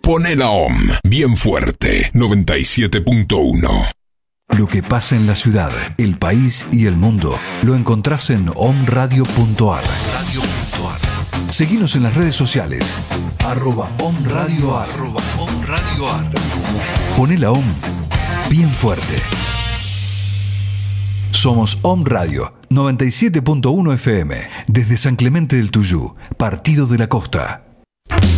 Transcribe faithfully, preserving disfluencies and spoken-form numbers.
Poné la O M bien fuerte, noventa y siete punto uno. Lo que pasa en la ciudad, el país y el mundo lo encontrás en omradio punto ar. Seguinos en las redes sociales, arroba omradioar. Poné la O M bien fuerte. Somos O M Radio noventa y siete punto uno F M desde San Clemente del Tuyú, Partido de la Costa.